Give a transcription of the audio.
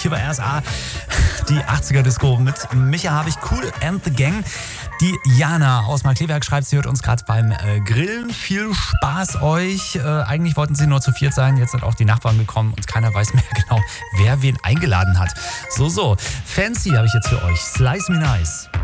hier bei RSA. Die 80er-Disco mit Micha Habich, Cool and the Gang. Die Jana aus Markleberg schreibt, sie hört uns gerade beim Grillen. Viel Spaß euch. Eigentlich wollten sie nur zu viert sein. Jetzt sind auch die Nachbarn gekommen und keiner weiß mehr genau, wer wen eingeladen hat. So. Fancy habe ich jetzt für euch. Slice Me Nice.